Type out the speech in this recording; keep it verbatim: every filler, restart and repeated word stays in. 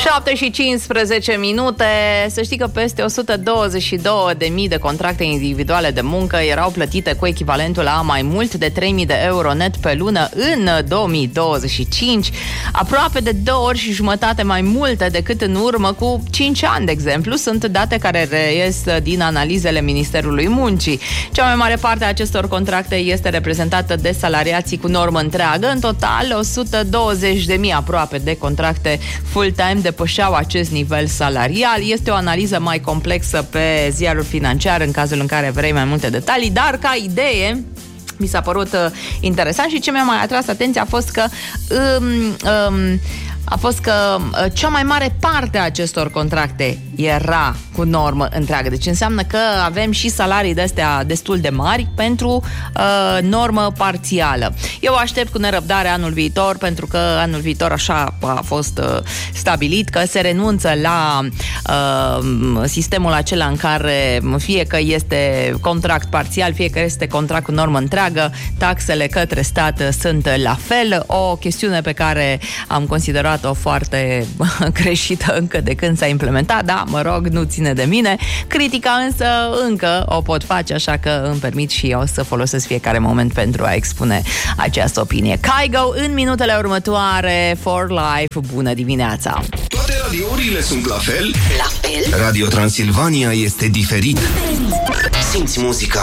șapte și cincisprezece minute. Să știi că peste o sută douăzeci și două de mii de contracte individuale de muncă erau plătite cu echivalentul la mai mult de trei mii de euro net pe lună în două mii douăzeci și cinci, aproape de două ori și jumătate mai multe decât în urmă cu cinci ani, de exemplu. Sunt date care reies din analizele Ministerului Muncii. Cea mai mare parte a acestor contracte este reprezentată de salariații cu normă întreagă. În total, o sută douăzeci de mii aproape de contracte full-time depășeau acest nivel salarial. Este o analiză mai complexă pe Ziarul Financiar în cazul în care vrei mai multe detalii, dar ca idee mi s-a părut uh, interesant și ce mi-a mai atras atenția a fost că um, um, a fost că uh, cea mai mare parte a acestor contracte era cu normă întreagă. Deci înseamnă că avem și salarii de-astea destul de mari pentru uh, normă parțială. Eu aștept cu nerăbdare anul viitor, pentru că anul viitor așa a fost uh, stabilit, că se renunță la uh, sistemul acela în care fie că este contract parțial, fie că este contract cu normă întreagă, taxele către stat sunt la fel. O chestiune pe care am considerat-o foarte greșită încă de când s-a implementat, da, mă rog, nu ține de mine. Critica însă încă o pot face, așa că îmi permit și eu să folosesc fiecare moment pentru a expune această opinie. Kygo în minutele următoare, For Life. Bună dimineața! Toate radiourile sunt la fel? La fel? Radio Transilvania este diferit. Simți muzica